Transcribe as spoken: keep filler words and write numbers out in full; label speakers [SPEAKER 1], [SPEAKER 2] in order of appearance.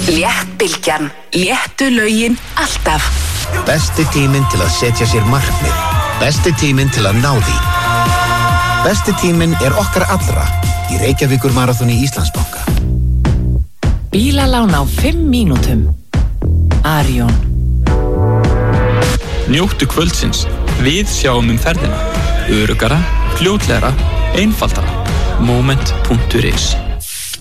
[SPEAKER 1] Léttbylgjan, léttu lögin alltaf.
[SPEAKER 2] Besti tíminn til að setja sér markmið. Besti tíminn til að ná því. Besti tíminn er okkar allra í Reykjavíkur maraþoni Íslandsbanka.
[SPEAKER 3] Bílalán á fimm mínútum. Arion.
[SPEAKER 4] Njóttu kvöldsins. Við sjáum um ferðina. Öruggara, fljótlegra, einfaldara. Moment punktur is